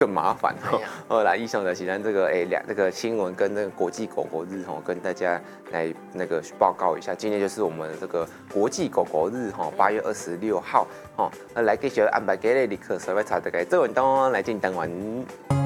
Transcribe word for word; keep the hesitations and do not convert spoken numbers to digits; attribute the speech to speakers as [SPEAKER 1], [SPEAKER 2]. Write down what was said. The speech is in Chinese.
[SPEAKER 1] 更麻烦哈。
[SPEAKER 2] 哎呀
[SPEAKER 1] 后来以上的是咱这个诶两这个新闻跟那个国际狗狗日哈，跟大家来那个报告一下。今天就是我们这个国际狗狗日哈，八月二十六号哈，那来继续安排给你立刻稍微查大概这文档来进单完。